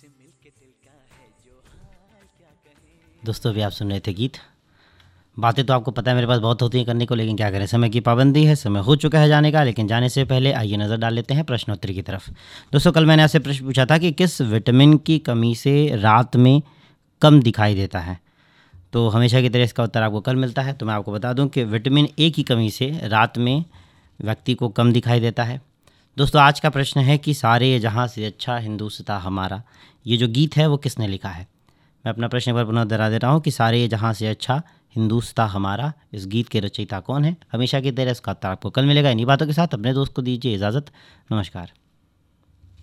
दोस्तों अभी आप सुन रहे थे गीत। बातें तो आपको पता है मेरे पास बहुत होती हैं करने को, लेकिन क्या करें, समय की पाबंदी है। समय हो चुका है जाने का, लेकिन जाने से पहले आइए नज़र डाल लेते हैं प्रश्नोत्तरी की तरफ। दोस्तों कल मैंने आपसे प्रश्न पूछा था कि किस विटामिन की कमी से रात में कम दिखाई देता है। तो हमेशा की तरह इसका उत्तर आपको कल मिलता है। तो मैं आपको बता दूं कि विटामिन ए की कमी से रात में व्यक्ति को कम दिखाई देता है। दोस्तों आज का प्रश्न है कि सारे जहां से अच्छा हिंदुस्तां हमारा, ये जो गीत है वो किसने लिखा है। मैं अपना प्रश्न एक बार पुनः दोहरा दे रहा हूँ कि सारे जहां से अच्छा हिंदुस्तां हमारा, इस गीत के रचयिता कौन है। हमेशा की तरह इसका उत्तर आपको कल मिलेगा। इन्हीं बातों के साथ अपने दोस्त को दीजिए इजाज़त। नमस्कार।